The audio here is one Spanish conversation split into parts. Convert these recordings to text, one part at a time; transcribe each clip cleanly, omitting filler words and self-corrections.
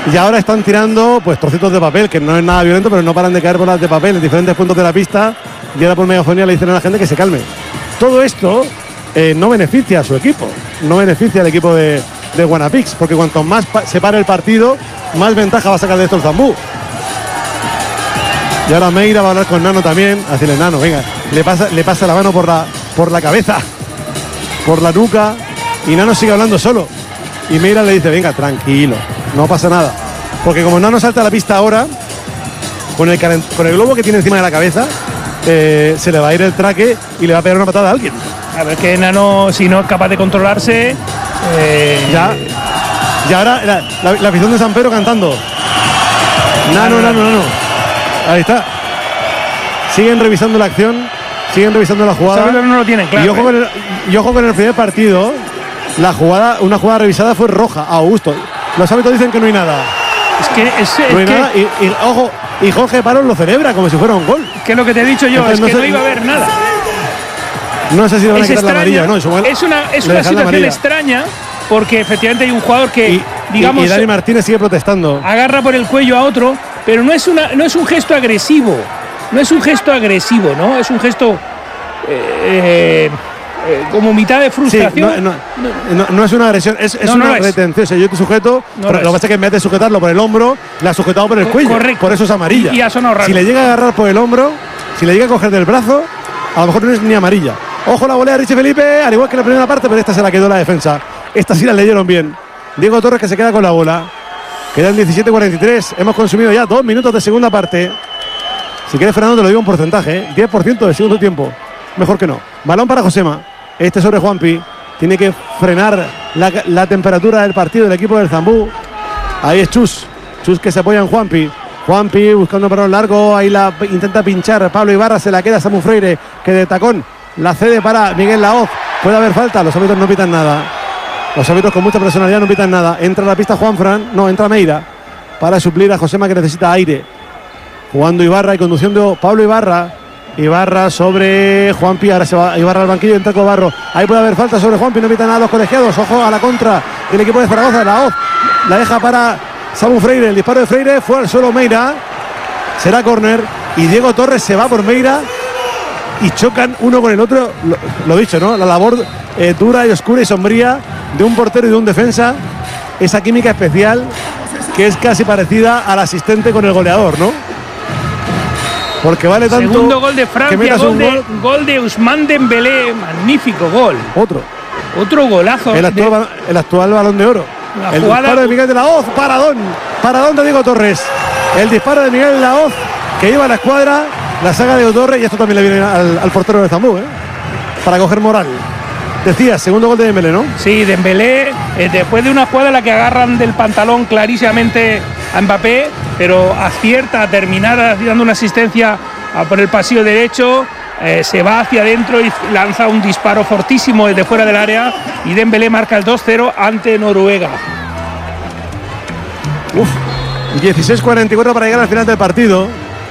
Y ahora están tirando pues trocitos de papel, que no es nada violento, pero no paran de caer bolas de papel en diferentes puntos de la pista. Y ahora por megafonía le dicen a la gente que se calme. Todo esto no beneficia a su equipo, no beneficia al equipo de Guanapix, porque cuanto más se pare el partido, más ventaja va a sacar de esto el Zambú. Y ahora Meira va a hablar con Nano también, a decirle: Nano, venga, le pasa la mano por la cabeza, por la nuca, y Nano sigue hablando solo. Y Meira le dice: venga, tranquilo, no pasa nada. Porque como Nano salta a la pista ahora, con el globo que tiene encima de la cabeza, se le va a ir el traque y le va a pegar una patada a alguien. A ver, que Nano, si no es capaz de controlarse... Y ahora la afición de San Pedro cantando: Nano. Ahí está. Siguen revisando la acción, siguen revisando la jugada. No lo tienen claro. Y ojo con el primer partido. Una jugada revisada fue roja a Augusto. Los árbitros dicen que no hay nada. No hay nada. Y ojo, y Jorge Palos lo celebra como si fuera un gol. Que es lo que te he dicho yo, entonces, no iba a haber nada. No sé si le van a quitar la amarilla, ¿no? Es una situación extraña, porque efectivamente hay un jugador que, digamos, y Dani Martínez sigue protestando. Agarra por el cuello a otro, pero no es un gesto agresivo. No es un gesto agresivo, ¿no? Es un gesto como mitad de frustración. Sí, no es una agresión, es una retención. O sea, yo te sujeto, pero lo que pasa es que en vez de sujetarlo por el hombro, la ha sujetado por el cuello. Correcto. Por eso es amarilla. Y ha sonado raro. Si le llega a agarrar por el hombro, si le llega a coger del brazo, a lo mejor no es ni amarilla. Ojo la volea de Richie Felipe, al igual que la primera parte, pero esta se la quedó la defensa. Esta sí la leyeron bien. Diego Torres, que se queda con la bola. Quedan 17:43. Hemos consumido ya 2 minutos de segunda parte. Si quieres, Fernando, te lo digo en porcentaje. 10% del segundo tiempo. Mejor que no. Balón para Josema. Este sobre Juanpi. Tiene que frenar la temperatura del partido del equipo del Zambú. Ahí es Chus. Chus que se apoya en Juanpi. Juanpi buscando un balón largo. Ahí la intenta pinchar Pablo Ibarra. Se la queda Samu Freire, que de tacón la cede para Miguel Laoz. Puede haber falta. Los árbitros no pitan nada. Los árbitros con mucha personalidad no pitan nada. Entra a la pista Juanfran. No, entra Meira para suplir a Josema, que necesita aire. Jugando Ibarra y conduciendo Pablo Ibarra. Ibarra sobre Juanpi. Ahora se va Ibarra al banquillo. Entra Cobarro. Ahí puede haber falta sobre Juanpi. No pitan nada los colegiados. Ojo a la contra del equipo de Zaragoza. Laoz la deja para Samu Freire. El disparo de Freire fue al suelo Meira. Será córner. Y Diego Torres se va por Meira. Y chocan uno con el otro. Lo dicho, ¿no? La labor dura y oscura y sombría de un portero y de un defensa. Esa química especial que es casi parecida al asistente con el goleador, ¿no? Porque vale tanto. Segundo gol de Francia, gol de Ousmane Dembélé. Magnífico gol. Otro golazo. El actual Balón de Oro. El disparo de Miguel de Laoz. Paradón de Diego Torres. El disparo de Miguel de Laoz, que iba a la escuadra. La saga de Diego, y esto también le viene al portero de Zambú, para coger moral. Decías, segundo gol de Dembélé, ¿no? Sí, Dembélé, después de una jugada en la que agarran del pantalón clarísimamente a Mbappé, pero acierta a terminar dando una asistencia por el pasillo derecho, se va hacia adentro y lanza un disparo fortísimo desde fuera del área, y Dembélé marca el 2-0 ante Noruega. 16:44 para llegar al final del partido.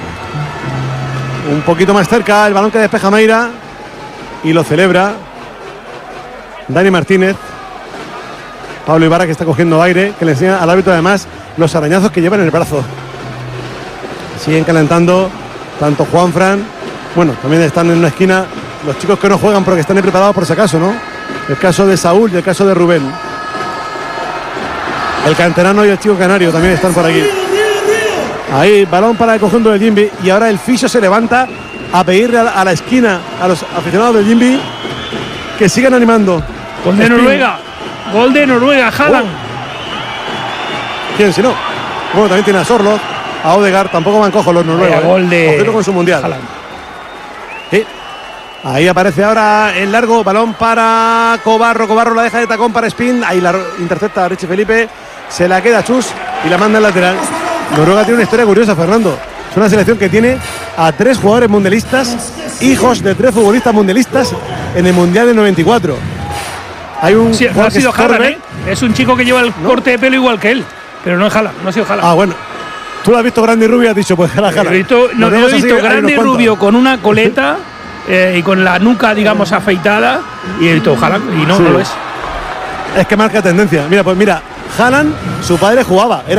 Un poquito más cerca, el balón que despeja Meira y lo celebra Dani Martínez. Pablo Ibarra, que está cogiendo aire, que le enseña al árbitro además los arañazos que lleva en el brazo. Siguen calentando tanto Juanfran, bueno, también están en una esquina los chicos que no juegan porque están ahí preparados por si acaso, ¿no? El caso de Saúl y el caso de Rubén. El canterano y el chico canario también están por aquí. Ahí, balón para el conjunto del Jimby. Y ahora el Fisio se levanta a pedirle a la esquina, a los aficionados del Jimby, que sigan animando. Gol de Noruega. Gol de Noruega, Haaland. ¿Quién si no? Bueno, también tiene a Sorloth, a Odegaard. Tampoco van cojos los noruegos. Gol de Ojito con su mundial. Sí. Ahí aparece ahora el largo, balón para Cobarro. Cobarro la deja de tacón para Spin. Ahí la intercepta a Richie Felipe. Se la queda Chus y la manda al lateral. Noruega tiene una historia curiosa, Fernando. Es una selección que tiene a 3 jugadores mundialistas, hijos de 3 futbolistas mundialistas en el Mundial del 94. Hay un no ha sido Haaland, es un chico que lleva el corte de pelo igual que él, pero no es Haaland, no ha sido Haaland. Ah, bueno. Tú lo has visto grande y rubio y has dicho, pues Haaland. He visto grande y rubio con una coleta y con la nuca, digamos, afeitada, y he visto Haaland, y no lo es. Es que marca tendencia. Mira, pues mira, Haaland, su padre jugaba.